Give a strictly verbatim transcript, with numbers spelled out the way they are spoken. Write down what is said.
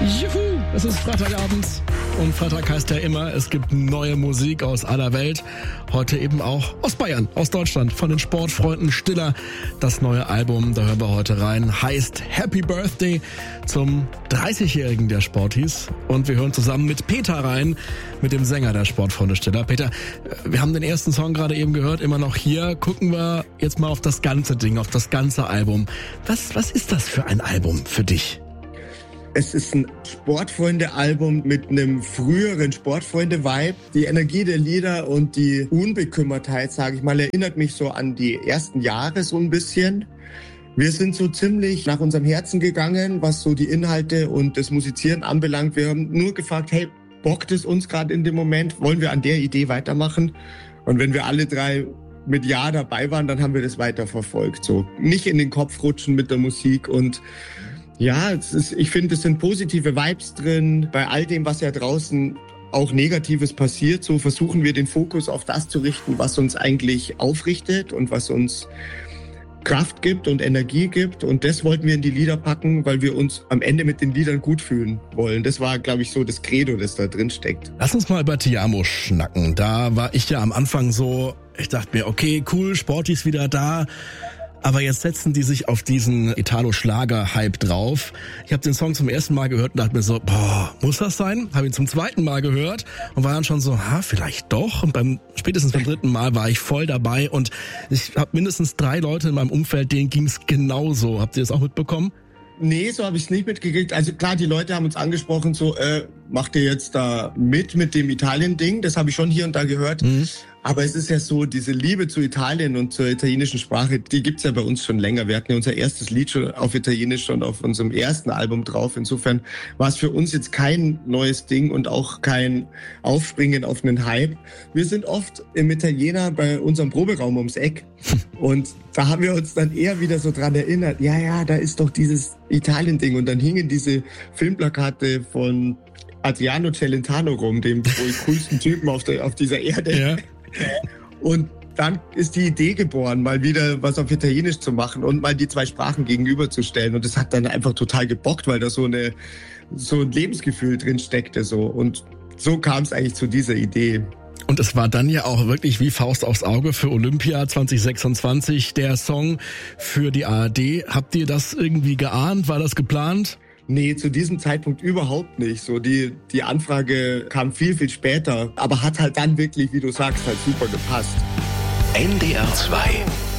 Juhu, es ist Freitagabend und Freitag heißt ja immer, es gibt neue Musik aus aller Welt. Heute eben auch aus Bayern, aus Deutschland, von den Sportfreunden Stiller. Das neue Album, da hören wir heute rein, heißt Happy Birthday zum dreißigjährigen der Sporties. Und wir hören zusammen mit Peter rein, mit dem Sänger der Sportfreunde Stiller. Peter, wir haben den ersten Song gerade eben gehört, immer noch hier. Gucken wir jetzt mal auf das ganze Ding, auf das ganze Album. Was, was ist das für ein Album für dich? Es ist ein Sportfreunde-Album mit einem früheren Sportfreunde-Vibe. Die Energie der Lieder und die Unbekümmertheit, sage ich mal, erinnert mich so an die ersten Jahre so ein bisschen. Wir sind so ziemlich nach unserem Herzen gegangen, was so die Inhalte und das Musizieren anbelangt. Wir haben nur gefragt, hey, bockt es uns gerade in dem Moment? Wollen wir an der Idee weitermachen? Und wenn wir alle drei mit Ja dabei waren, dann haben wir das weiterverfolgt. So nicht in den Kopf rutschen mit der Musik und ja, es ist, ich finde, es sind positive Vibes drin. Bei all dem, was ja draußen auch Negatives passiert, so versuchen wir den Fokus auf das zu richten, was uns eigentlich aufrichtet und was uns Kraft gibt und Energie gibt. Und das wollten wir in die Lieder packen, weil wir uns am Ende mit den Liedern gut fühlen wollen. Das war, glaube ich, so das Credo, das da drin steckt. Lass uns mal über Ti Amo schnacken. Da war ich ja am Anfang so, ich dachte mir, okay, cool, Sporty ist wieder da. Aber jetzt setzen die sich auf diesen Italo-Schlager-Hype drauf. Ich habe den Song zum ersten Mal gehört und dachte mir so, boah, muss das sein? Habe ihn zum zweiten Mal gehört und war dann schon so, ha, vielleicht doch. Und beim spätestens beim dritten Mal war ich voll dabei und ich habe mindestens drei Leute in meinem Umfeld, denen ging's genauso. Habt ihr das auch mitbekommen? Nee, so habe ich es nicht mitgekriegt. Also klar, die Leute haben uns angesprochen, so, äh, macht ihr jetzt da mit mit dem Italien-Ding? Das habe ich schon hier und da gehört. Mhm. Aber es ist ja so, diese Liebe zu Italien und zur italienischen Sprache, die gibt's ja bei uns schon länger. Wir hatten ja unser erstes Lied schon auf Italienisch schon auf unserem ersten Album drauf. Insofern war es für uns jetzt kein neues Ding und auch kein Aufspringen auf einen Hype. Wir sind oft im Italiener bei unserem Proberaum ums Eck. Und da haben wir uns dann eher wieder so dran erinnert, ja, ja, da ist doch dieses Italien-Ding. Und dann hingen diese Filmplakate von Adriano Celentano rum, dem wohl coolsten Typen auf, der, auf dieser Erde. Ja. Und dann ist die Idee geboren, mal wieder was auf Italienisch zu machen und mal die zwei Sprachen gegenüberzustellen. Und das hat dann einfach total gebockt, weil da so eine so ein Lebensgefühl drin steckte. So. Und so kam es eigentlich zu dieser Idee. Und es war dann ja auch wirklich wie Faust aufs Auge für Olympia zwanzig sechsundzwanzig der Song für die A R D. Habt ihr das irgendwie geahnt? War das geplant? Nee, zu diesem Zeitpunkt überhaupt nicht. So die die Anfrage kam viel, viel später, aber hat halt dann wirklich, wie du sagst, halt super gepasst. N D R zwei